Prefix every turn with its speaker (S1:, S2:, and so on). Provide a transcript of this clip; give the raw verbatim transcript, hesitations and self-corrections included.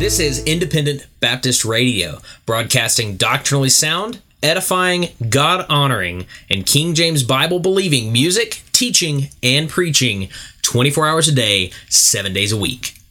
S1: This is Independent Baptist Radio, broadcasting doctrinally sound, edifying, God-honoring, and King James Bible-believing music, teaching, and preaching twenty-four hours a day, seven days a week.